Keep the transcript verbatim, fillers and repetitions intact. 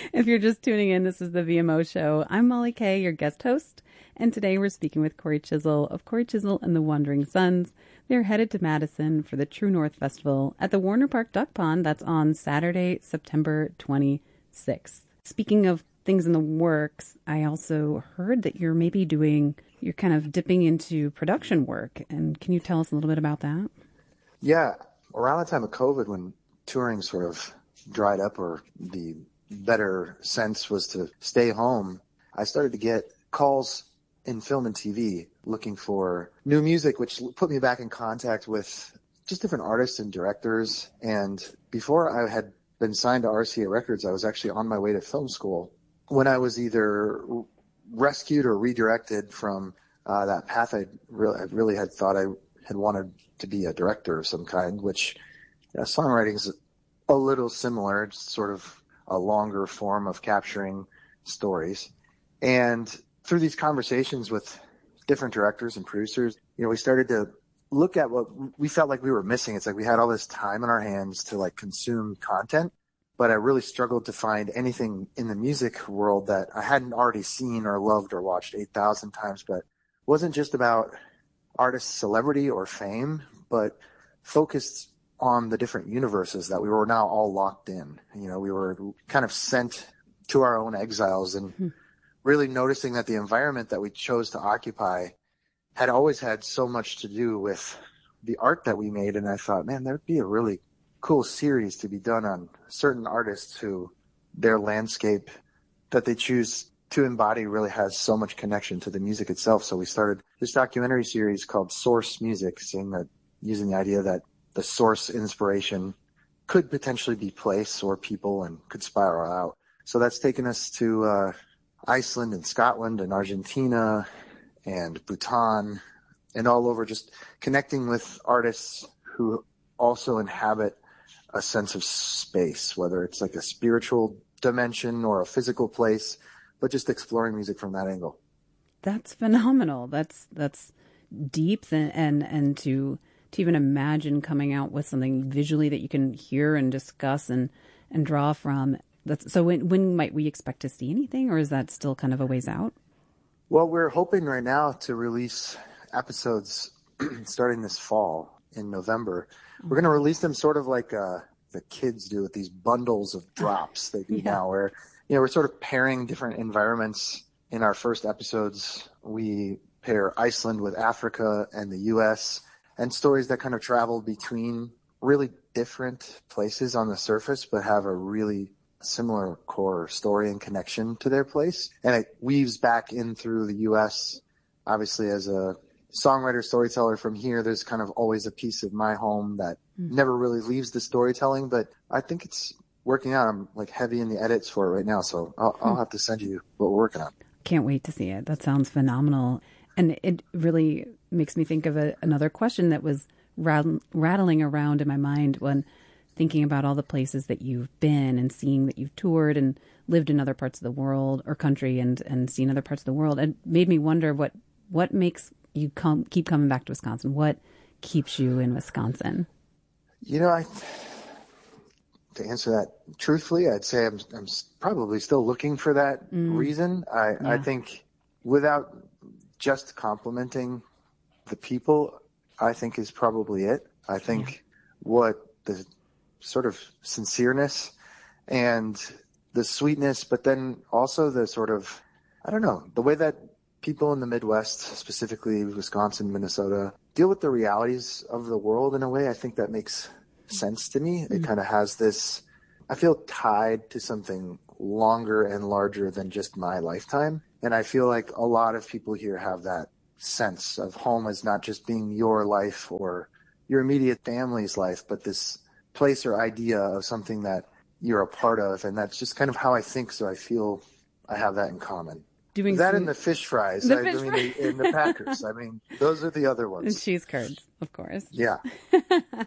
If you're just tuning in, this is the V M O Show. I'm Molly Kay, your guest host, and today we're speaking with Corey Chisel of Corey Chisel and the Wandering Sons. They're headed to Madison for the True North Festival at the Warner Park Duck Pond. That's on Saturday, September twenty-sixth. Speaking of things in the works, I also heard that you're maybe doing, you're kind of dipping into production work. And can you tell us a little bit about that? Yeah. Around the time of COVID, when touring sort of dried up, or the better sense was to stay home, I started to get calls in film and T V looking for new music, which put me back in contact with just different artists and directors. And before I had been signed to R C A Records, I was actually on my way to film school when I was either rescued or redirected from uh, that path. I really, I really had thought I had wanted to be a director of some kind, which you know, songwriting is a little similar. It's sort of a longer form of capturing stories. And through these conversations with different directors and producers, you know, we started to look at what we felt like we were missing. It's like we had all this time in our hands to like consume content, but I really struggled to find anything in the music world that I hadn't already seen or loved or watched eight thousand times. But it wasn't just about artist celebrity or fame, but focused on the different universes that we were now all locked in. You know, we were kind of sent to our own exiles, and mm-hmm. really noticing that the environment that we chose to occupy had always had so much to do with the art that we made. And I thought, man, there'd be a really cool series to be done on certain artists who their landscape that they choose to embody really has so much connection to the music itself. So we started this documentary series called Source Music, saying that using the idea that the source inspiration could potentially be place or people and could spiral out. So that's taken us to uh, Iceland and Scotland and Argentina and Bhutan and all over, just connecting with artists who also inhabit a sense of space, whether it's like a spiritual dimension or a physical place, but just exploring music from that angle. That's phenomenal. That's that's deep, and and, and to to even imagine coming out with something visually that you can hear and discuss and, and draw from. That's, so when when might we expect to see anything, or is that still kind of a ways out? Well, we're hoping right now to release episodes starting this fall in November. We're going to release them sort of like uh, the kids do with these bundles of drops they do yeah. now, where you know we're sort of pairing different environments. In our first episodes, we pair Iceland with Africa and the U S, and stories that kind of travel between really different places on the surface, but have a really similar core story and connection to their place. And it weaves back in through the U S. Obviously, as a songwriter, storyteller from here, there's kind of always a piece of my home that mm. never really leaves the storytelling, but I think it's working out. I'm like heavy in the edits for it right now, so I'll, I'll have to send you what we're working on. Can't wait to see it. That sounds phenomenal. And it really makes me think of a, another question that was rat- rattling around in my mind when thinking about all the places that you've been and seeing that you've toured and lived in other parts of the world or country and, and seen other parts of the world. It made me wonder what, what makes you come, keep coming back to Wisconsin? What keeps you in Wisconsin? You know, I, to answer that truthfully, I'd say I'm, I'm probably still looking for that mm. reason. I, yeah. I think without just complimenting the people, I think is probably it. I think yeah. what the sort of sincereness and the sweetness, but then also the sort of, I don't know, the way that people in the Midwest, specifically Wisconsin, Minnesota, deal with the realities of the world in a way, I think that makes sense to me. Mm-hmm. It kind of has this, I feel tied to something longer and larger than just my lifetime. And I feel like a lot of people here have that sense of home as not just being your life or your immediate family's life, but this place or idea of something that you're a part of. And that's just kind of how I think. So I feel I have that in common. Doing that some... and the fish fries. The I, fish I mean, fries. in the Packers. I mean, those are the other ones. And cheese curds, of course. Yeah.